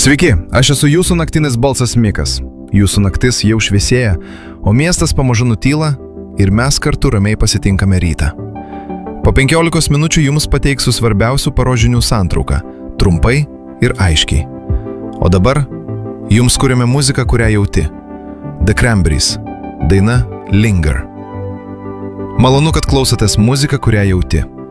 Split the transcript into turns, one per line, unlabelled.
Sveiki, aš esu jūsų naktinis balsas Mikas. Jūsų naktis jau šviesėja, o miestas pamažu nutyla ir mes kartu ramiai pasitinkame rytą. Po 15 minučių jums pateiksiu svarbiausių paros žinių santrauką, trumpai ir aiškiai. O dabar jums kuriame muziką, kurią jauti. The Cranberries, daina Linger. Malonu, kad klausotės muziką, kurią jauti.